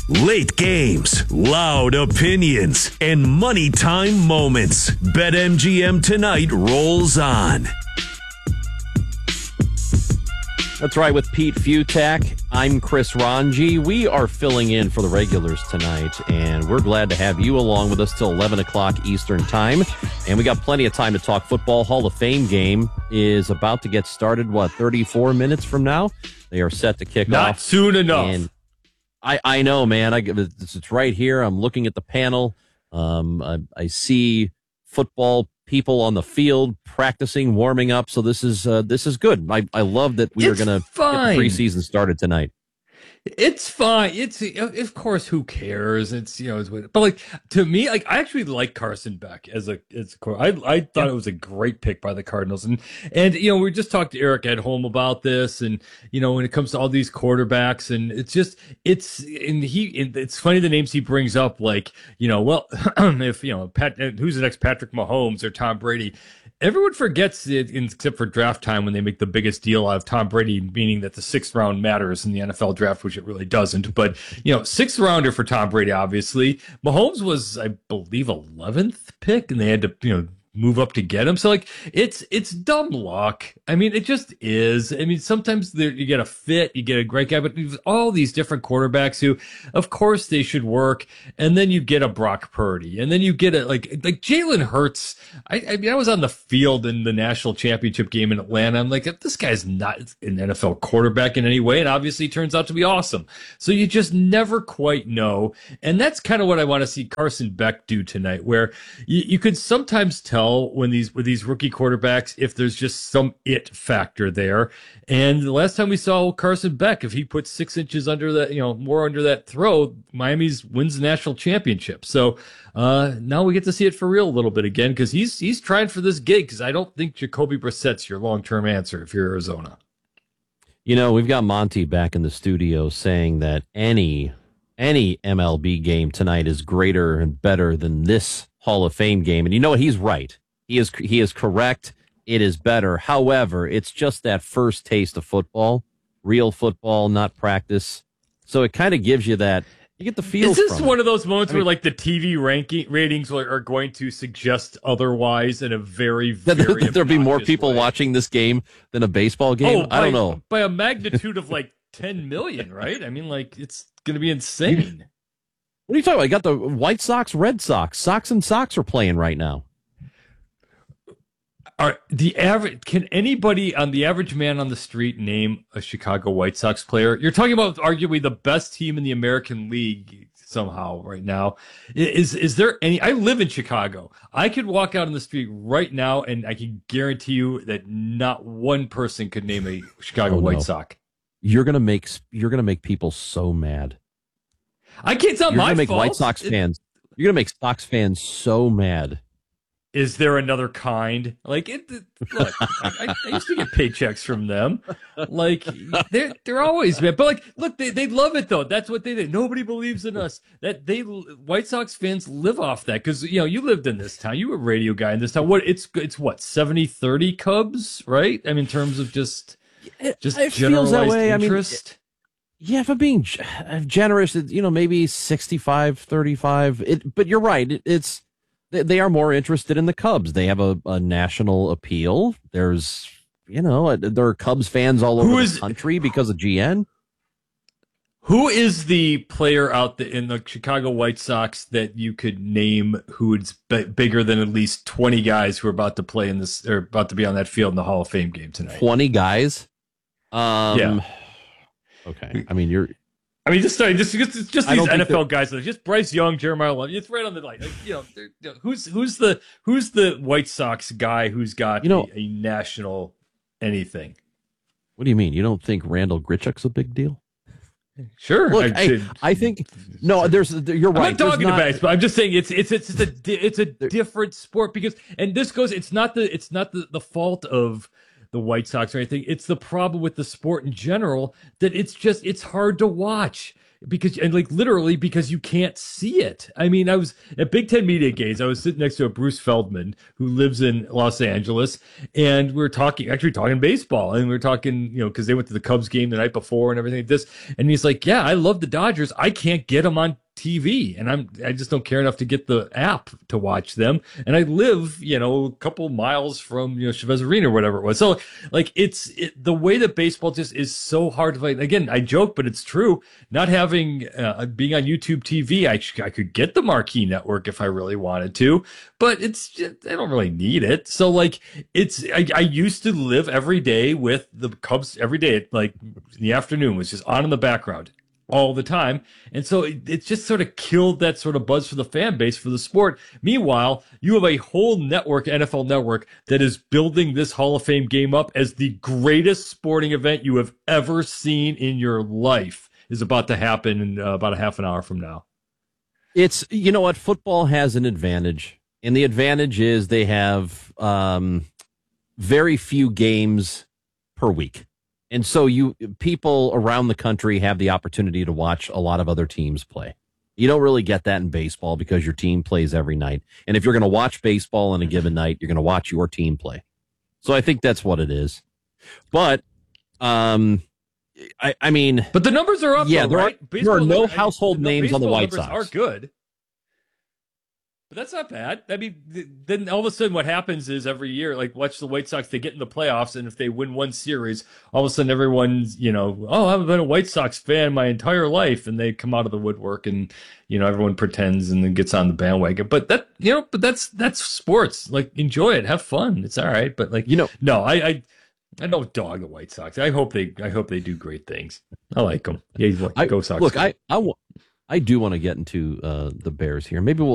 Late games, loud opinions, and money time moments. BetMGM tonight rolls on. That's right, with Pete Futak. I'm Chris Ranji. We are filling in for the regulars tonight, and we're glad to have you along with us till 11 o'clock Eastern time. And we got plenty of time to talk football. Hall of Fame game is about to get started, 34 minutes from now? They are set to kick off. Not soon enough. And I know, man. It's right here. I'm looking at the panel. I see football people on the field practicing, warming up. So this is good. I love that we are going to get the preseason started tonight. It's fine. It's of course, who cares? It's but like to me, like I actually like Carson Beck as a I thought it was a great pick by the Cardinals, and we just talked to Eric at home about this, and when it comes to all these quarterbacks, and it's funny the names he brings up, like if who's the next Patrick Mahomes or Tom Brady. Everyone forgets it, except for draft time when they make the biggest deal out of Tom Brady, meaning that the 6th round matters in the NFL draft, which it really doesn't. But, 6th rounder for Tom Brady, obviously. Mahomes was, I believe, 11th pick, and they had to, move up to get him. So, like, it's dumb luck. I mean, it just is. I mean, sometimes you get a fit, you get a great guy, but there's all these different quarterbacks who, of course, they should work. And then you get a Brock Purdy, and then you get like Jalen Hurts. I mean, I was on the field in the national championship game in Atlanta. I'm like, this guy's not an NFL quarterback in any way, and obviously he turns out to be awesome. So you just never quite know. And that's kind of what I want to see Carson Beck do tonight, where you could sometimes tell with these rookie quarterbacks if there's just some it factor there. And the last time we saw Carson Beck, if he puts 6 inches under that, more under that throw, Miami's wins the national championship. So now we get to see it for real a little bit again, because he's trying for this gig, because I don't think Jacoby Brissett's your long-term answer if you're Arizona. We've got Monty back in the studio saying that any MLB game tonight is greater and better than this Hall of Fame game. And you know what? He's right. He is correct. It is better. However, it's just that first taste of football, real football, not practice. So it kind of gives you that. You get the feel. Is this one of those moments where like the TV ratings are going to suggest otherwise in a very, very there'll be more people way. Watching this game than a baseball game? I don't know. By a magnitude of like 10 million, right? I mean, like, it's going to be insane. What are you talking about? You got the White Sox, Red Sox. Sox and Sox are playing right now. All right, can anybody on the average man on the street name a Chicago White Sox player? You're talking about arguably the best team in the American League somehow right now. Is there any? I live in Chicago. I could walk out on the street right now, and I can guarantee you that not one person could name a Chicago White Sox. You're gonna make people so mad. I can't. It's not You're my gonna make fault. White Sox fans. You're gonna make Sox fans so mad. Is there another kind? Like, look, I used to get paychecks from them. Like, they're always mad. But like, look, they love it though. That's what they did. Nobody believes in us. White Sox fans live off that, because you lived in this town. You were a radio guy in this town. It's what 70-30 Cubs, right? I mean, in terms of just it generalized that way. interest. Yeah, if I'm being generous, maybe 65-35. But you're right. They are more interested in the Cubs. They have a national appeal. There's, there are Cubs fans all over the country because of GN. Who is the player in the Chicago White Sox that you could name who's bigger than at least 20 guys who are about to play in this, or about to be on that field in the Hall of Fame game tonight? 20 guys? Yeah. Okay. I mean, just these NFL guys. Just Bryce Young, Jeremiah Love. It's right on the line. Who's the White Sox guy who's got a national anything? What do you mean? You don't think Randall Grichuk's a big deal? Sure. Look, I think no. You're right. I'm not talking about baseball. I'm just saying it's a different sport, because, and this goes. It's not the fault of the White Sox or anything. It's the problem with the sport in general that it's hard to watch literally because you can't see it. I mean, I was at Big Ten Media Days. I was sitting next to a Bruce Feldman who lives in Los Angeles, and we were talking baseball, and we were talking, because they went to the Cubs game the night before and everything like this. And he's like, "Yeah, I love the Dodgers. I can't get them on TV, and I just don't care enough to get the app to watch them. And I live, a couple miles from Chavez Arena or whatever it was. So like the way that baseball just is so hard to play. Again, I joke, but it's true. Not having being on YouTube TV, I could get the Marquee Network if I really wanted to, but it's just, I don't really need it. So like I used to live every day with the Cubs every day, like in the afternoon was just on in the background all the time. And so it just sort of killed that sort of buzz for the fan base for the sport. Meanwhile, you have a whole network, NFL network, that is building this Hall of Fame game up as the greatest sporting event you have ever seen in your life is about to happen in about a half an hour from now. It's, what, football has an advantage. And the advantage is they have very few games per week. And so people around the country have the opportunity to watch a lot of other teams play. You don't really get that in baseball because your team plays every night. And if you're going to watch baseball on a given night, you're going to watch your team play. So I think that's what it is. But, I mean, but the numbers are up. Yeah, though, there are no household names on the White Sox. Are good. But that's not bad. I mean, then all of a sudden what happens is every year, like watch the White Sox, they get in the playoffs, and if they win one series, all of a sudden everyone's, I haven't been a White Sox fan my entire life, and they come out of the woodwork, and everyone pretends and then gets on the bandwagon. But that's sports. Like, enjoy it, have fun. It's all right. But no, I don't dog the White Sox. I hope they do great things. I like them. Yeah, go Sox. Look, I do want to get into the Bears here. Maybe we'll